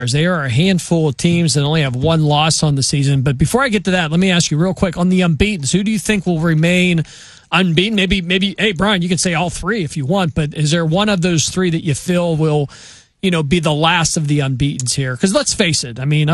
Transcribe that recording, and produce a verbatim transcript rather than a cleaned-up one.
They are a handful of teams that only have one loss on the season. But before I get to that, let me ask you real quick on the unbeatens. Who do you think will remain unbeaten? Maybe, maybe. Hey, Brian, you can say all three if you want. But is there one of those three that you feel will, you know, be the last of the unbeatens here? Because let's face it. I mean,